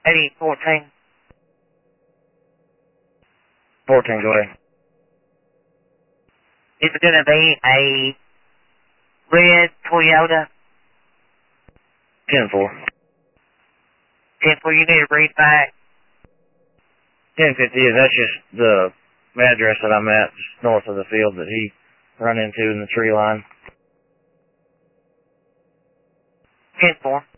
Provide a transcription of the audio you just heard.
Eddie 14. 14, go ahead. Is it gonna be a red Toyota? 10-4. 10-4, you need to read back. 1050 is, that's just the address that I'm at, just north of the field that he run into in the tree line. 10-4.